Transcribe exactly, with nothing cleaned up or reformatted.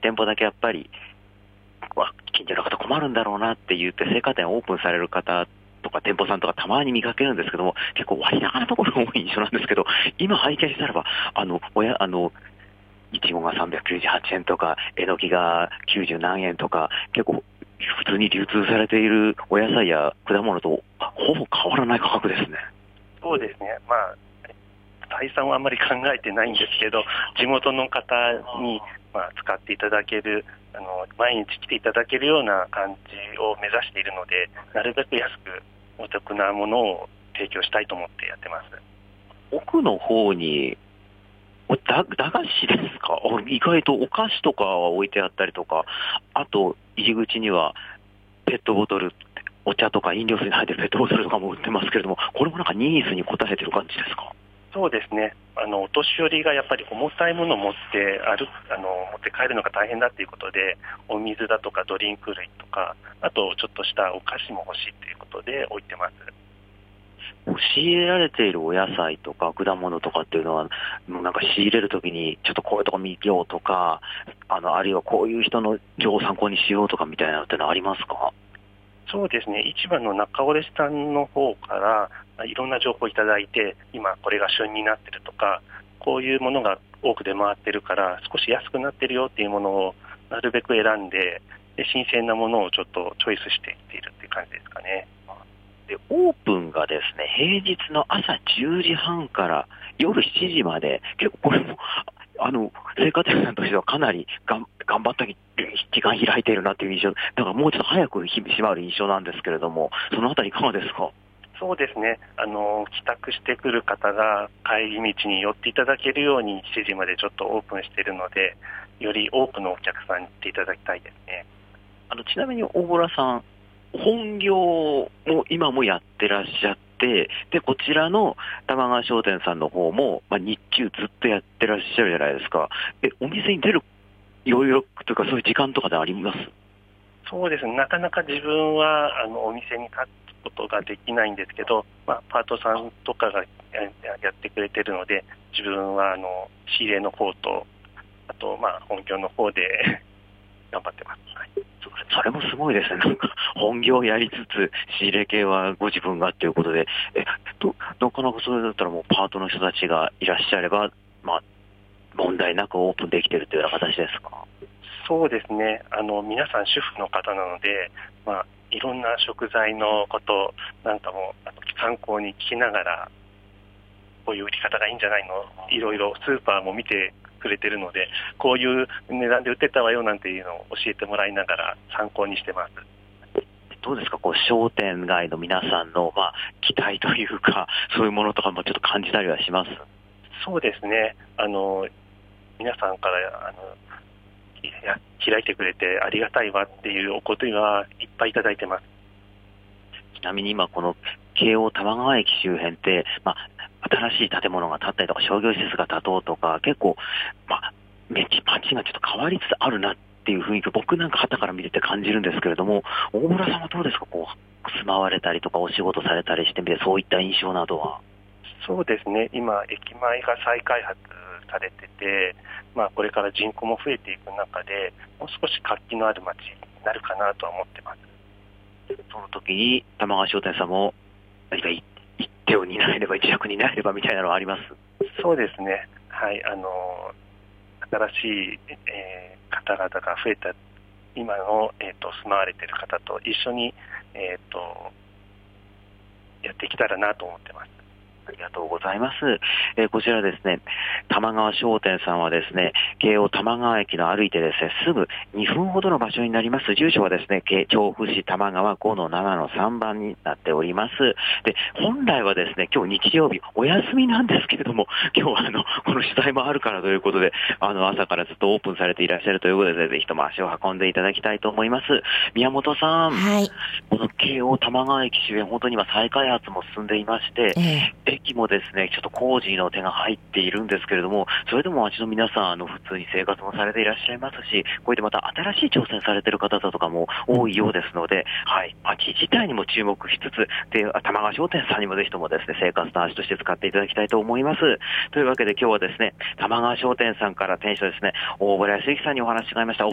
店舗だけやっぱり、近所の方困るんだろうなって言って青果店をオープンされる方とか店舗さんとかたまに見かけるんですけども、結構割高なところが多い印象なんですけど、今拝見したらば、あの、おや、あの、いちごがさんびゃくきゅうじゅうはちえんとか、えのきがきゅうじゅうなんえんとか、結構普通に流通されているお野菜や果物とほぼ変わらない価格ですね。 そうですね。まあ、採算はあんまり考えてないんですけど、地元の方に、まあ、使っていただける、あの、毎日来ていただけるような感じを目指しているので、なるべく安くお得なものを提供したいと思ってやってます。 奥の方に、だ駄菓子ですか？意外とお菓子とかは置いてあったりとか、あと入り口にはペットボトル、お茶とか飲料水に入ってるペットボトルとかも売ってますけれども、これもなんかニーズに応えてる感じですか？ そうですね。あの、お年寄りがやっぱり重たいものを持って歩あの、持って帰るのが大変だということで、お水だとかドリンク類とか、あとちょっとしたお菓子も欲しいということで置いてます。 仕入れられているお野菜とか果物とかっていうのは、もうなんか仕入れるときに、ちょっとこういうとこ見ようとか、あの、あるいはこういう人の情報を参考にしようとかみたいなのってのはありますか？ そうですね。市場の中折さんの方からいろんな情報をいただいて、今これが旬になってるとか、こういうものが多く出回ってるから少し安くなってるよっていうものをなるべく選んで、で新鮮なものをちょっとチョイスしていっているっていう感じですかね。 で、オープンがですね、平日の朝じゅうじはんから夜しちじまで、結構これも、あの、生活者さんとしてはかなりがん頑張った時間開いているなっていう印象、だからもうちょっと早く閉まる印象なんですけれども、そのあたりいかがですか？ そうですね。あの、帰宅してくる方が帰り道に寄っていただけるようにしちじまでちょっとオープンしているので、より多くのお客さんに来ていただきたいですね。 あの、ちなみに大村さん、本業も今もやってらっしゃって、で、こちらの玉川商店さんの方も、まあ、日中ずっとやってらっしゃるじゃないですか。え、お店に出る余裕というか、そういう時間とかであります？ そうですね。なかなか自分はあのお店に立つことができないんですけど、まあ、パートさんとかがややってくれてるので、自分はあの仕入れの方と、あとまあ本業の方で頑張ってます。はい、 それもすごいですね。なんか、本業をやりつつ、仕入れ系はご自分がっていうことで、え、と、なかなかそれだったらもうパートの人たちがいらっしゃれば、まあ、問題なくオープンできてるというような形ですか？ そうですね。あの、皆さん主婦の方なので、まあ、いろんな食材のことなんかもあの参考に聞きながら、こういう売り方がいいんじゃないの、いろいろスーパーも見てくれてるので、こういう値段で売ってたわよなんていうのを教えてもらいながら参考にしてます。 どうですか、こう商店街の皆さんの、まあ、期待というか、そういうものとかもちょっと感じたりはします？ そうですね。あの、皆さんからあのや開いてくれてありがたいわっていうお言葉はいっぱいいただいてます。 ちなみに今この京王玉川駅周辺って、まあ、新しい建物が建ったりとか商業施設が建とうとか、結構、まあ、街がちょっと変わりつつあるなっていう雰囲気を僕なんか旗から見てて感じるんですけれども、大村さんはどうですか、こう住まわれたりとかお仕事されたりしてみて、そういった印象などは？ そうですね。今駅前が再開発されてて、まあ、これから人口も増えていく中で、もう少し活気のある街になるかなとは思ってます。 その時に玉川商店さんも何か一手を担えれば、一役担えればみたいなのはあります？ そうですね。はい。あの、新しい、えー、方々が増えた今の、えーと、住まわれている方と一緒に、えーと、やっていけたらなと思ってます。 ありがとうございます。えー、こちらですね、玉川商店さんはですね、京王玉川駅の歩いてですね、すぐにふんほどの場所になります。住所はですね、調布市玉川ごのななのさんばんになっております。で、本来はですね、今日日曜日お休みなんですけれども、今日はあの、この取材もあるからということで、あの、朝からずっとオープンされていらっしゃるということで、ぜひとも足を運んでいただきたいと思います。宮本さん、 はい、 この京王玉川駅周辺、本当に今再開発も進んでいまして、ええ駅もですね、ちょっと工事の手が入っているんですけれども、それでも街の皆さん、あの、普通に生活もされていらっしゃいますし、こうやってまた新しい挑戦されている方だとかも多いようですので、はい、街自体にも注目しつつ、で、玉川商店さんにもぜひともですね、生活の足として使っていただきたいと思います。というわけで今日はですね、玉川商店さんから店主ですね、大村康之さんにお話伺いました。